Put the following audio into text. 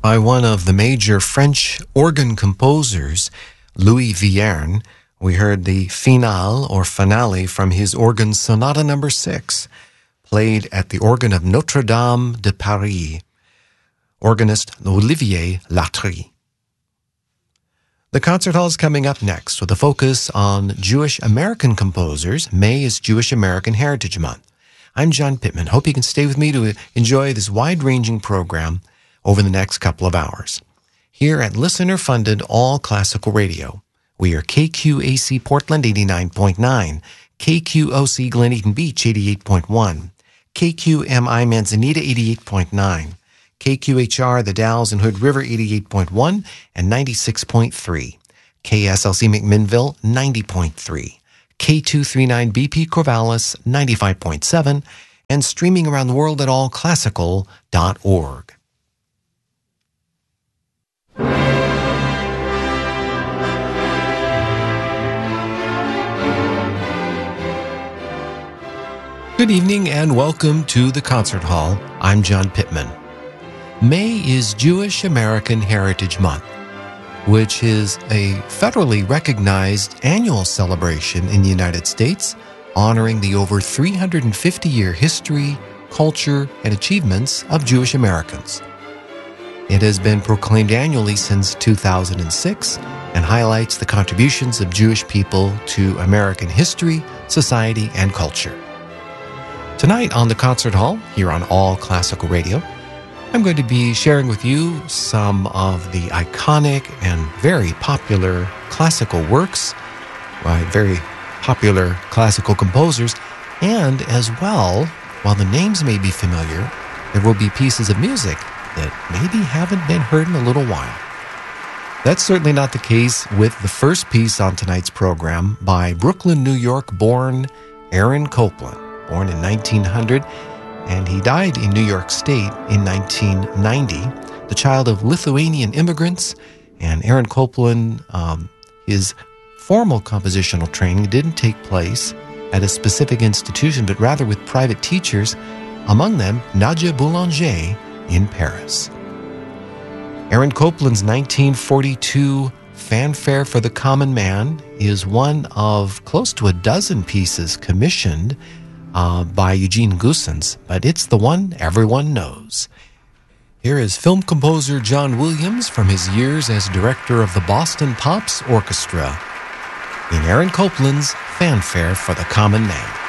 by one of the major French organ composers, Louis Vierne. We heard the finale from his organ Sonata No. 6, played at the organ of Notre-Dame de Paris, organist Olivier Latry. The concert hall is coming up next with a focus on Jewish American composers. May is Jewish American Heritage Month. I'm John Pittman. Hope you can stay with me to enjoy this wide-ranging program over the next couple of hours. Here at listener-funded All Classical Radio, we are KQAC Portland 89.9, KQOC Glen Eaton Beach 88.1, KQMI Manzanita 88.9, KQHR The Dalles and Hood River 88.1 and 96.3, KSLC McMinnville 90.3, K239BP Corvallis 95.7, and streaming around the world at allclassical.org. Good evening and welcome to the Concert Hall. I'm John Pittman. May is Jewish American Heritage Month, which is a federally recognized annual celebration in the United States honoring the over 350-year history, culture, and achievements of Jewish Americans. It has been proclaimed annually since 2006 and highlights the contributions of Jewish people to American history, society, and culture. Tonight on the Concert Hall, here on All Classical Radio, I'm going to be sharing with you some of the iconic and very popular classical works by very popular classical composers, and as well, while the names may be familiar, there will be pieces of music that maybe haven't been heard in a little while. That's certainly not the case with the first piece on tonight's program by Brooklyn, New York born Aaron Copland, born in 1900, and he died in New York State in 1990, the child of Lithuanian immigrants. And Aaron Copland, his formal compositional training didn't take place at a specific institution, but rather with private teachers, among them Nadia Boulanger in Paris. Aaron Copland's 1942 Fanfare for the Common Man is one of close to a dozen pieces commissioned by Eugene Goossens, but it's the one everyone knows. Here is film composer John Williams from his years as director of the Boston Pops Orchestra in Aaron Copland's Fanfare for the Common Man.